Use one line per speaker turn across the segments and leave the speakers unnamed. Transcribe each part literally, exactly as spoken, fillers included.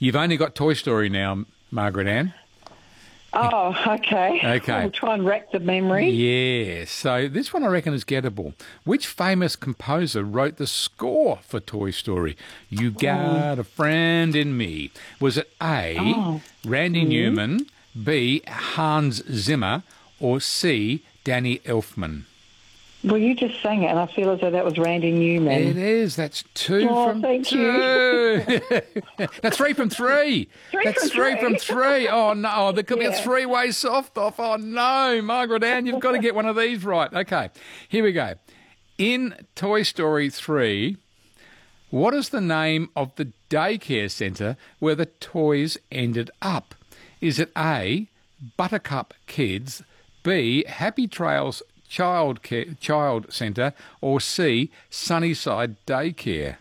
You've only got Toy Story now, Margaret Ann.
Oh, okay.
Okay.
I'll try and rack the memory.
Yeah, so this one I reckon is gettable. Which famous composer wrote the score for Toy Story? You Got a Friend in Me. Was it A,
Oh.
Randy Newman, B, Hans Zimmer, or C, Danny Elfman?
Well, you just sang it, and I feel as though that was Randy Newman.
It is. That's two
Oh,
from
thank
two. That's three from three.
Three
That's
from
three
three.
from three. Oh, no. Oh, there could be a
Yeah.
three-way soft-off. Oh, no. Margaret Ann, you've got to get one of these right. Okay, here we go. In Toy Story three, what is the name of the daycare centre where the toys ended up? Is it A, Buttercup Kids, B, Happy Trails Child Care, Child Centre, or C, Sunnyside Daycare?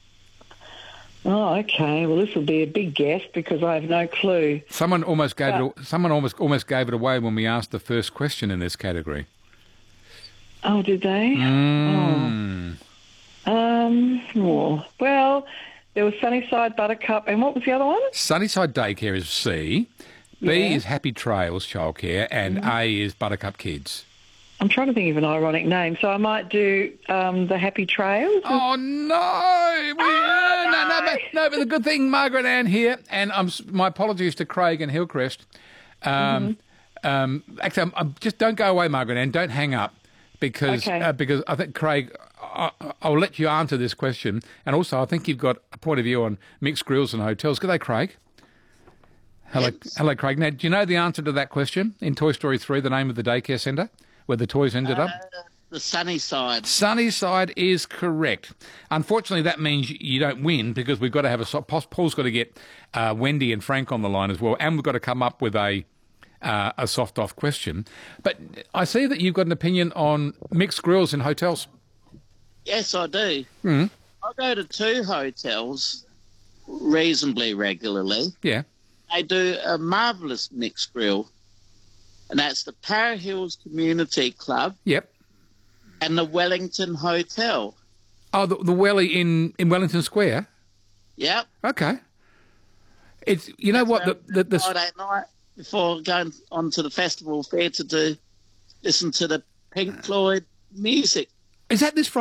Oh, okay. Well, this will be a big guess because I have no clue.
Someone almost gave it. Someone almost almost gave it away when we asked the first question in this category.
Oh, did they?
Mm.
Oh. Um. oh, Well, there was Sunnyside, Buttercup, and what was the other one?
Sunnyside Daycare is C. B
Yeah.
is Happy Trails Childcare, and A is Buttercup Kids.
I'm trying to think of an ironic name, so I might do um, the Happy Trails.
Oh no! We, uh, no, no, but, no, but the good thing, Margaret Ann here, and I'm, my apologies to Craig and Hillcrest. Um, um, actually, I'm, I'm, just don't go away, Margaret Ann. Don't hang up, because
Okay.
uh, because I think Craig, I, I'll let you answer this question, and also I think you've got a point of view on mixed grills and hotels. Good day, Craig. Hello,
Yes.
hello, Craig. Now, do you know the answer to that question in Toy Story three? The name of the daycare centre where the toys ended up?
The sunny side.
Sunnyside is correct. Unfortunately, that means you don't win because we've got to have a... so- Paul's got to get uh, Wendy and Frank on the line as well, and we've got to come up with a uh, a soft-off question. But I see that you've got an opinion on mixed grills in hotels.
Yes, I do.
Mm.
I go to two hotels reasonably regularly.
Yeah.
They do a marvellous mixed grill, and that's the Para Hills Community Club
Yep.
and the Wellington Hotel.
Oh, the, the Welly in, in Wellington Square?
Yep.
Okay. It's You know what? The, the, the,
Friday night before going on to the festival fair to do listen to the Pink Floyd music.
is that this Friday?